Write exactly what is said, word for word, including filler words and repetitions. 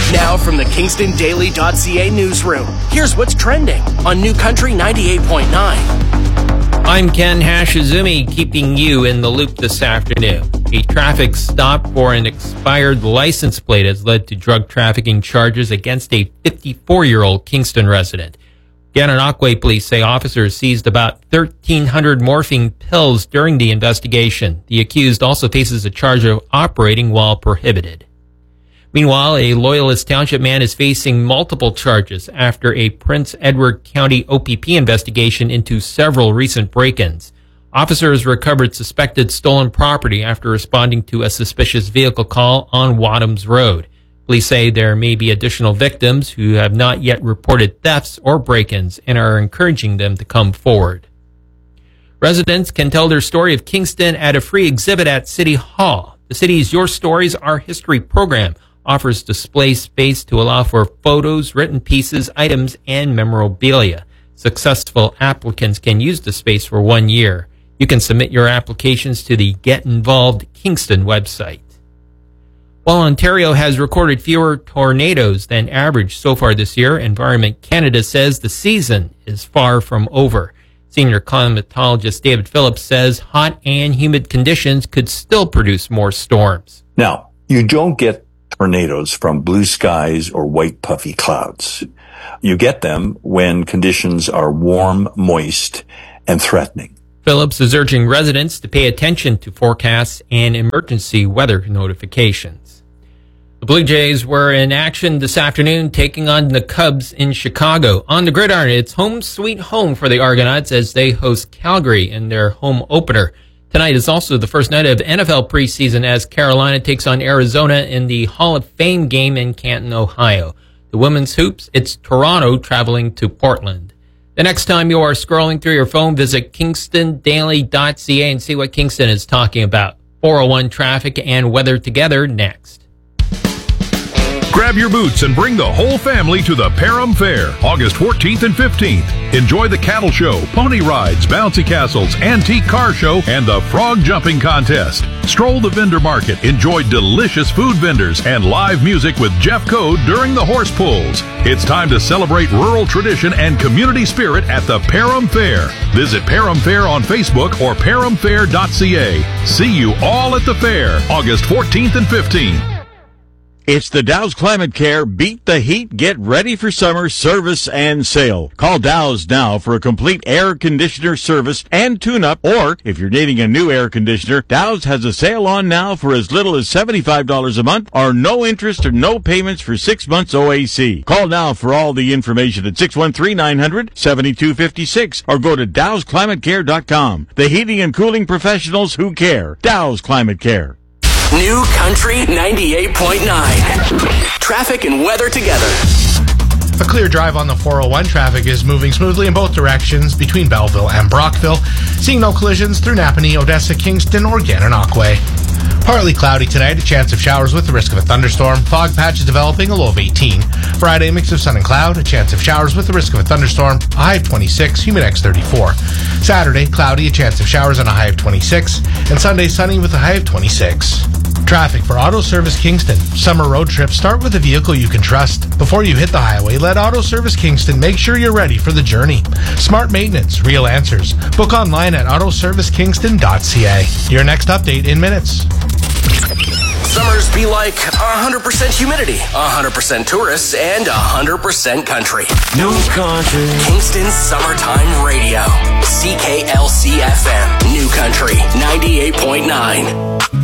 Now from the Kingston Daily dot C A newsroom, here's what's trending on New Country ninety-eight point nine. I'm Ken Hashizumi, keeping you in the loop this afternoon. A traffic stop for an expired license plate has led to drug trafficking charges against a fifty-four-year-old Kingston resident. Gananoque police say officers seized about thirteen hundred morphine pills during the investigation. The accused also faces a charge of operating while prohibited. Meanwhile, a Loyalist Township man is facing multiple charges after a Prince Edward County O P P investigation into several recent break-ins. Officers recovered suspected stolen property after responding to a suspicious vehicle call on Wadhams Road. Police say there may be additional victims who have not yet reported thefts or break-ins and are encouraging them to come forward. Residents can tell their story of Kingston at a free exhibit at City Hall. The city's Your Stories, Our History program offers display space to allow for photos, written pieces, items, and memorabilia. Successful applicants can use the space for one year. You can submit your applications to the Get Involved Kingston website. While Ontario has recorded fewer tornadoes than average so far this year, Environment Canada says the season is far from over. Senior climatologist David Phillips says hot and humid conditions could still produce more storms. Now, you don't get tornadoes from blue skies or white puffy clouds. You get them when conditions are warm, moist, and threatening. Phillips is urging residents to pay attention to forecasts and emergency weather notifications. The Blue Jays were in action this afternoon, taking on the Cubs in Chicago. On the gridiron, it's home sweet home for the Argonauts as they host Calgary in their home opener. Tonight is also the first night of N F L preseason as Carolina takes on Arizona in the Hall of Fame game in Canton, Ohio. The women's hoops, it's Toronto traveling to Portland. The next time you are scrolling through your phone, visit Kingston Daily dot C A and see what Kingston is talking about. four oh one traffic and weather together next. Grab your boots and bring the whole family to the Parham Fair, August fourteenth and fifteenth. Enjoy the cattle show, pony rides, bouncy castles, antique car show, and the frog jumping contest. Stroll the vendor market, enjoy delicious food vendors, and live music with Jeff Code during the horse pulls. It's time to celebrate rural tradition and community spirit at the Parham Fair. Visit Parham Fair on Facebook or parham fair dot c a. See you all at the fair, August fourteenth and fifteenth. It's the Dow's Climate Care Beat the Heat, Get Ready for Summer service and sale. Call Dow's now for a complete air conditioner service and tune-up, or if you're needing a new air conditioner, Dow's has a sale on now for as little as seventy-five dollars a month or no interest or no payments for six months O A C. Call now for all the information at six one three, nine hundred, seventy-two fifty-six or go to dows climate care dot com. The heating and cooling professionals who care. Dow's Climate Care. New Country ninety-eight point nine. Traffic and weather together. A clear drive on the four oh one. Traffic is moving smoothly in both directions between Belleville and Brockville. Seeing no collisions through Napanee, Odessa, Kingston, or Gananoque. Partly cloudy tonight, a chance of showers with the risk of a thunderstorm. Fog patches developing, a low of eighteen. Friday, mix of sun and cloud, a chance of showers with the risk of a thunderstorm, a high of twenty-six, humidex thirty-four. Saturday, cloudy, a chance of showers and a high of twenty-six. And Sunday, sunny with a high of twenty-six. Traffic for Auto Service Kingston. Summer road trips start with a vehicle you can trust. Before you hit the highway, let Auto Service Kingston make sure you're ready for the journey. Smart maintenance, real answers. Book online at auto service kingston dot c a. Your next update in minutes. Summers be like one hundred percent humidity, one hundred percent tourists, and one hundred percent country. New Country. Kingston's Summertime Radio. C K L C F M. New Country ninety-eight point nine.